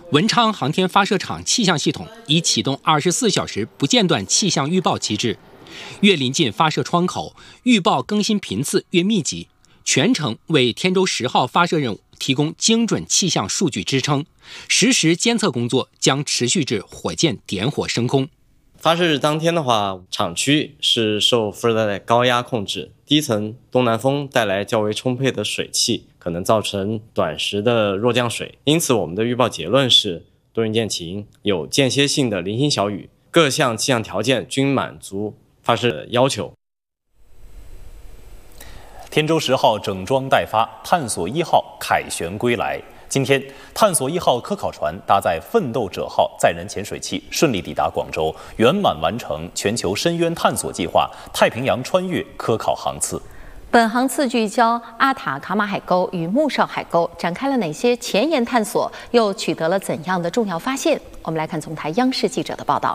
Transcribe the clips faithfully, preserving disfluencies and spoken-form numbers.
文昌航天发射场气象系统已启动二十四小时不间断气象预报机制，越临近发射窗口，预报更新频次越密集，全程为天舟十号发射任务提供精准气象数据支撑，实时监测工作将持续至火箭点火升空。 发射日当天的话，场区是受副热带高压控制，低层东南风带来较为充沛的水汽，可能造成短时的弱降水。因此我们的预报结论是多云见晴，有间歇性的零星小雨，各项气象条件均满足发射要求。 天舟十号整装待发，探索一号凯旋归来。今天，探索一号科考船搭载奋斗者号载人潜水器顺利抵达广州，圆满完成全球深渊探索计划太平洋穿越科考航次。 本航次聚焦阿塔卡马海沟与穆绍海沟，展开了哪些前沿探索，又取得了怎样的重要发现？我们来看总台央视记者的报道。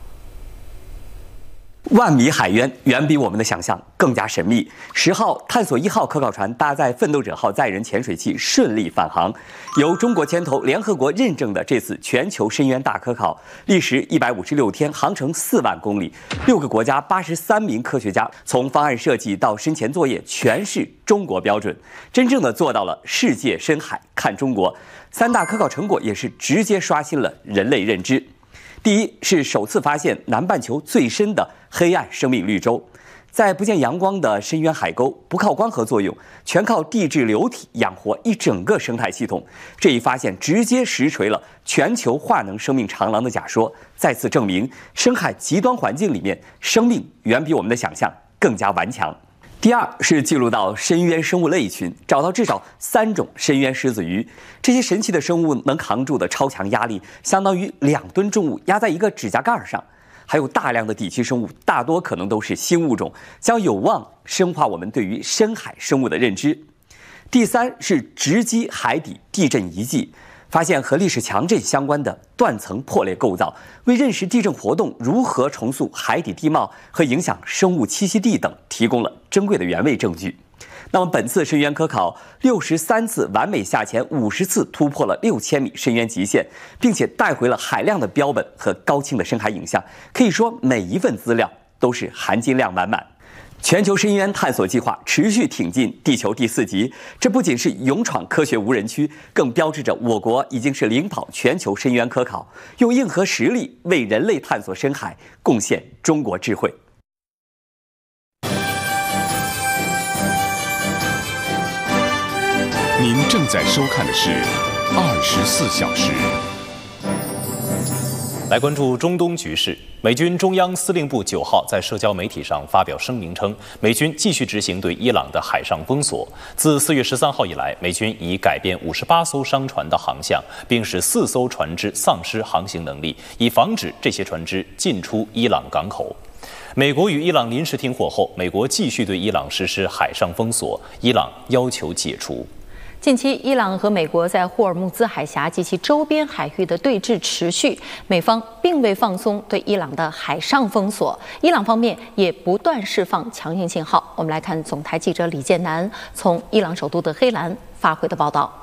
万米海渊远比我们的想象更加神秘。十号探索一号科考船搭载奋斗者号载人潜水器顺利返航，由中国牵头、联合国认证的这次全球深渊大科考，历时一百五十六天，航程四万公里，六个国家八十三名科学家，从方案设计到深潜作业全是中国标准，真正的做到了世界深海看中国。三大科考成果也是直接刷新了人类认知。第一是首次发现南半球最深的黑暗生命绿洲，在不见阳光的深渊海沟，不靠光合作用，全靠地质流体养活一整个生态系统。这一发现直接实锤了全球化能生命长廊的假说，再次证明深海极端环境里面生命远比我们的想象更加顽强。第二是记录到深渊生物类群，找到至少三种深渊狮子鱼。这些神奇的生物能扛住的超强压力，相当于两吨重物压在一个指甲盖上。还有大量的底栖生物，大多可能都是新物种，将有望深化我们对于深海生物的认知。第三是直击海底地震遗迹，发现和历史强震相关的断层破裂构造，为认识地震活动如何重塑海底地貌和影响生物栖息地等提供了珍贵的原位证据。那么本次深渊科考六十三次完美下潜，五十次突破了六千米深渊极限，并且带回了海量的标本和高清的深海影像，可以说每一份资料都是含金量满满。全球深渊探索计划持续挺进地球第四级，这不仅是勇闯科学无人区，更标志着我国已经是领跑全球深渊科考，用硬核实力为人类探索深海贡献中国智慧。 您正在收看的是二十四小时。 来关注中东局势。美军中央司令部九号在社交媒体上发表声明称，美军继续执行对伊朗的海上封锁。自四月十三号以来，美军已改变五十八艘商船的航向，并使四艘船只丧失航行能力，以防止这些船只进出伊朗港口。美国与伊朗临时停火后，美国继续对伊朗实施海上封锁，伊朗要求解除。 近期，伊朗和美国在霍尔木兹海峡及其周边海域的对峙持续，美方并未放松对伊朗的海上封锁，伊朗方面也不断释放强硬信号。我们来看总台记者李建南从伊朗首都德黑兰发回的报道。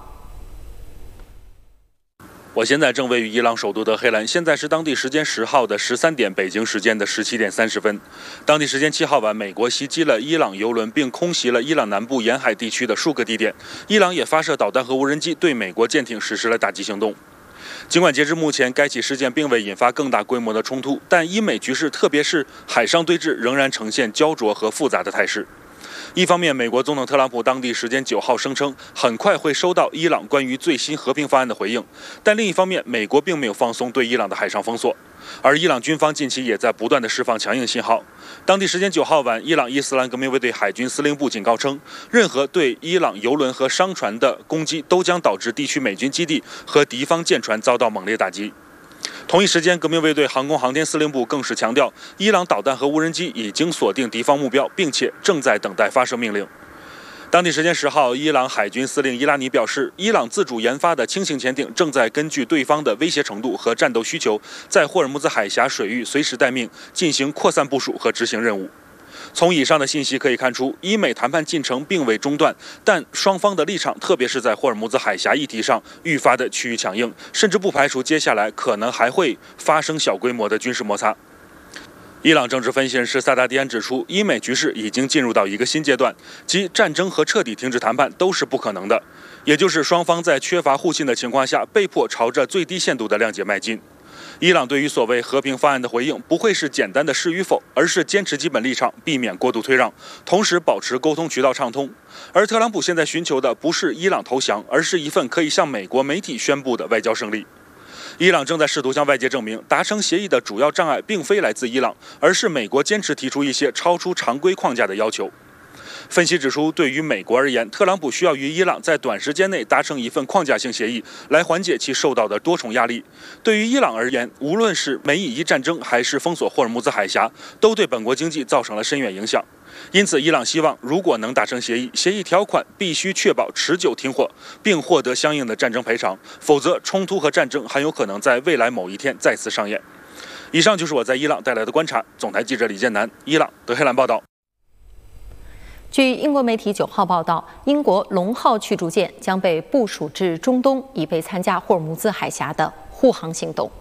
我现在正位于伊朗首都德黑兰，现在是当地时间十号的十三点，北京时间的十七点三十分。当地时间七号晚，美国袭击了伊朗油轮，并空袭了伊朗南部沿海地区的数个地点。伊朗也发射导弹和无人机对美国舰艇实施了打击行动。尽管截至目前，该起事件并未引发更大规模的冲突，但伊美局势，特别是海上对峙，仍然呈现焦灼和复杂的态势。一方面，美国总统特朗普当地时间九号声称，很快会收到伊朗关于最新和平方案的回应，但另一方面，美国并没有放松对伊朗的海上封锁，而伊朗军方近期也在不断的释放强硬信号。当地时间九号晚，伊朗伊斯兰革命卫队海军司令部警告称，任何对伊朗油轮和商船的攻击都将导致地区美军基地和敌方舰船遭到猛烈打击。同一时间，革命卫队航空航天司令部更是强调，伊朗导弹和无人机已经锁定敌方目标，并且正在等待发射命令。当地时间十号，伊朗海军司令伊拉尼表示，伊朗自主研发的轻型潜艇正在根据对方的威胁程度和战斗需求，在霍尔木兹海峡水域随时待命，进行扩散部署和执行任务。 从以上的信息可以看出，伊美谈判进程并未中断，但双方的立场，特别是在霍尔木兹海峡议题上愈发的趋于强硬，甚至不排除接下来可能还会发生小规模的军事摩擦。伊朗政治分析人士萨达迪安指出，伊美局势已经进入到一个新阶段，即战争和彻底停止谈判都是不可能的，也就是双方在缺乏互信的情况下，被迫朝着最低限度的谅解迈进。伊朗对于所谓和平方案的回应，不会是简单的是与否，而是坚持基本立场，避免过度退让，同时保持沟通渠道畅通。而特朗普现在寻求的不是伊朗投降，而是一份可以向美国媒体宣布的外交胜利。伊朗正在试图向外界证明，达成协议的主要障碍并非来自伊朗，而是美国坚持提出一些超出常规框架的要求。分析指出，对于美国而言，特朗普需要与伊朗在短时间内达成一份框架性协议，来缓解其受到的多重压力。对于伊朗而言，无论是美以伊战争，还是封锁霍尔木兹海峡，都对本国经济造成了深远影响。因此，伊朗希望如果能达成协议，协议条款必须确保持久停火，并获得相应的战争赔偿，否则冲突和战争很有可能在未来某一天再次上演。以上就是我在伊朗带来的观察。总台记者李建南，伊朗德黑兰报道。 据英国媒体九号报道，英国龙号驱逐舰将被部署至中东，以备参加霍尔木兹海峡的护航行动。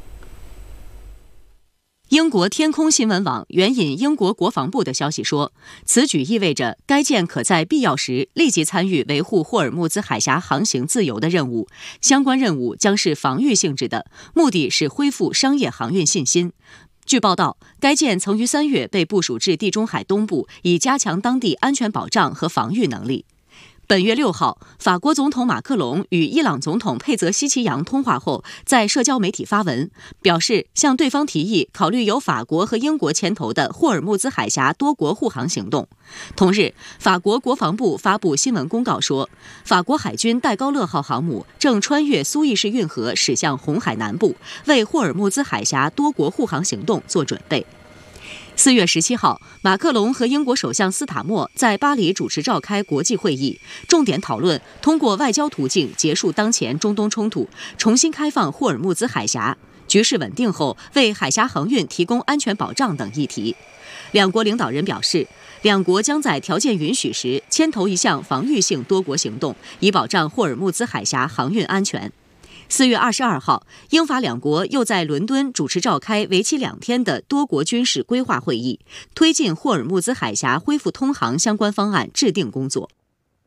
英国天空新闻网援引英国国防部的消息说，此举意味着该舰可在必要时立即参与维护霍尔木兹海峡航行自由的任务，相关任务将是防御性质的，目的是恢复商业航运信心。据报道，该舰曾于三月被部署至地中海东部，以加强当地安全保障和防御能力。本月六号，法国总统马克龙与伊朗总统佩泽希奇扬通话后，在社交媒体发文，表示向对方提议考虑由法国和英国牵头的霍尔木兹海峡多国护航行动。同日，法国国防部发布新闻公告说，法国海军戴高乐号航母正穿越苏伊士运河驶向红海南部，为霍尔木兹海峡多国护航行动做准备。四月十七号，马克龙和英国首相斯塔默在巴黎主持召开国际会议，重点讨论通过外交途径结束当前中东冲突，重新开放霍尔木兹海峡，局势稳定后为海峡航运提供安全保障等议题。两国领导人表示，两国将在条件允许时牵头一项防御性多国行动，以保障霍尔木兹海峡航运安全。四月二十二号，英法两国又在伦敦主持召开为期两天的多国军事规划会议，推进霍尔木兹海峡恢复通航相关方案制定工作。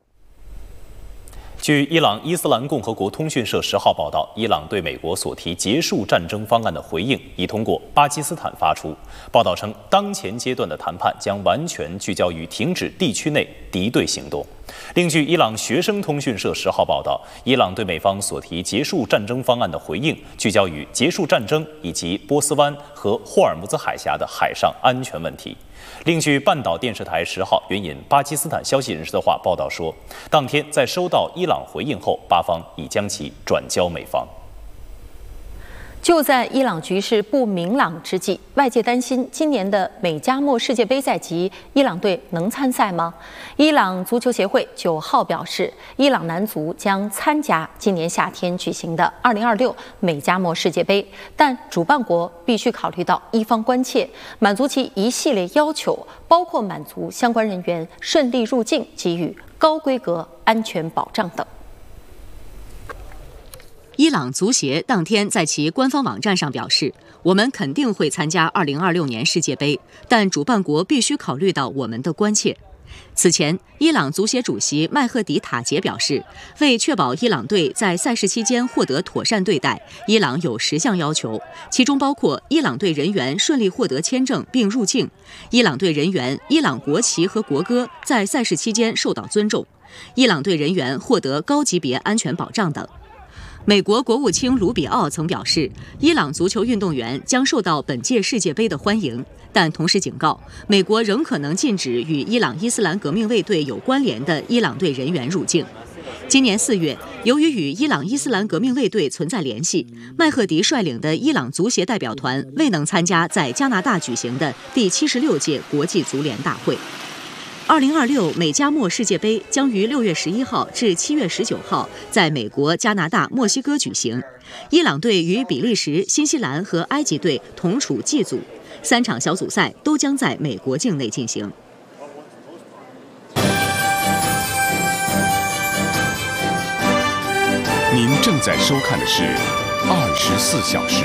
据伊朗伊斯兰共和国通讯社十号报道，伊朗对美国所提结束战争方案的回应已通过巴基斯坦发出。报道称，当前阶段的谈判将完全聚焦于停止地区内敌对行动。另据伊朗学生通讯社十号报道，伊朗对美方所提结束战争方案的回应聚焦于结束战争以及波斯湾和霍尔木兹海峡的海上安全问题。另据半岛电视台十号援引巴基斯坦消息人士的话报道说，当天在收到伊朗回应后，巴方已将其转交美方。 就在伊朗局势不明朗之际，外界担心今年的美加墨世界杯在即，伊朗队能参赛吗？伊朗足球协会九号表示，伊朗男足将参加今年夏天举行的二零二六美加墨世界杯，但主办国必须考虑到伊方关切，满足其一系列要求，包括满足相关人员顺利入境、给予高规格安全保障等。 伊朗足协当天在其官方网站上表示，我们肯定会参加二零二六年世界杯，但主办国必须考虑到我们的关切。此前，伊朗足协主席麦赫迪塔杰表示，为确保伊朗队在赛事期间获得妥善对待，伊朗有十项要求，其中包括伊朗队人员顺利获得签证并入境，伊朗队人员伊朗国旗和国歌在赛事期间受到尊重，伊朗队人员获得高级别安全保障等。美国国务卿卢比奥曾表示，伊朗足球运动员将受到本届世界杯的欢迎，但同时警告，美国仍可能禁止与伊朗伊斯兰革命卫队有关联的伊朗队人员入境。今年四月，由于与伊朗伊斯兰革命卫队存在联系，麦赫迪率领的伊朗足协代表团未能参加在加拿大举行的第七十六届国际足联大会。二零二六美加墨世界杯将于六月十一号至七月十九号在美国、加拿大、墨西哥举行。伊朗队与比利时、新西兰和埃及队同处 G 组。 三场小组赛都将在美国境内进行。 您正在收看的是《二十四小时》。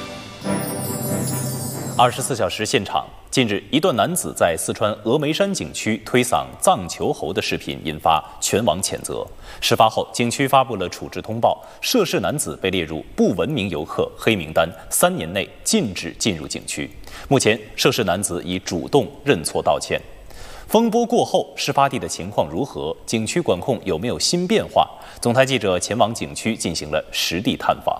二十四小时现场，近日，一段男子在四川峨眉山景区推搡藏球猴的视频引发全网谴责。事发后，景区发布了处置通报，涉事男子被列入不文明游客黑名单，三年内禁止进入景区。目前，涉事男子已主动认错道歉。风波过后，事发地的情况如何？景区管控有没有新变化？总台记者前往景区进行了实地探访。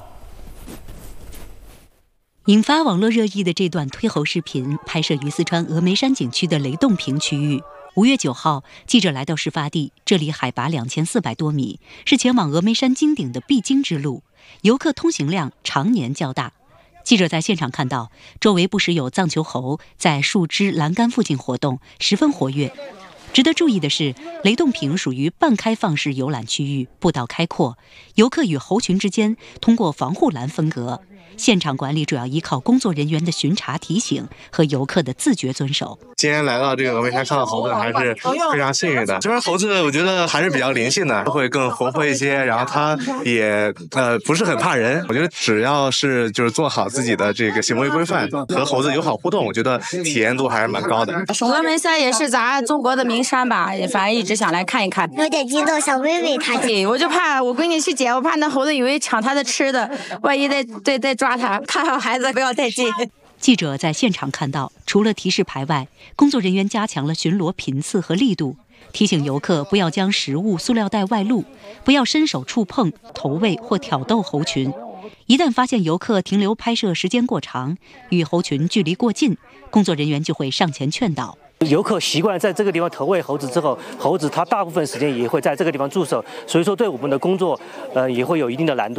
引发网络热议的这段推猴视频拍摄于四川峨眉山景区的雷洞坪区域。五月九号，记者来到事发地，这里海拔两千四百多米，是前往峨眉山金顶的必经之路，游客通行量常年较大。记者在现场看到，周围不时有藏球猴在树枝、栏杆附近活动，十分活跃。值得注意的是，雷洞坪属于半开放式游览区域，步道开阔，游客与猴群之间通过防护栏分隔。现场管理主要依靠工作人员的巡查提醒和游客的自觉遵守。 今天来到这个峨眉山看到猴子还是非常幸运的。这边猴子我觉得还是比较灵性的，会更活泼一些，然后它也呃不是很怕人。我觉得只要是就是做好自己的这个行为规范，和猴子友好互动，我觉得体验度还是蛮高的。 峨眉山也是咱中国的名山吧，反正一直想来看一看。 有点激动，想喂喂它。 对，我就怕我闺女去捡，我怕那猴子以为抢她的吃的，万一再再再抓她，看好孩子不要太近。 记者在现场看到，除了提示牌外，工作人员加强了巡逻频次和力度，提醒游客不要将食物、塑料袋外露，不要伸手触碰、投喂或挑逗猴群。一旦发现游客停留拍摄时间过长，与猴群距离过近，工作人员就会上前劝导。 游客习惯在这个地方投喂猴子之后，猴子它大部分时间也会在这个地方驻守，所以说对我们的工作，呃，也会有一定的难度。